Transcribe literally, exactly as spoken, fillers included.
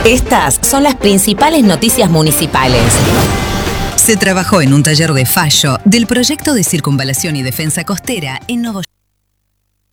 Estas son las principales noticias municipales. Se trabajó en un taller de fallo del proyecto de circunvalación y defensa costera en Novo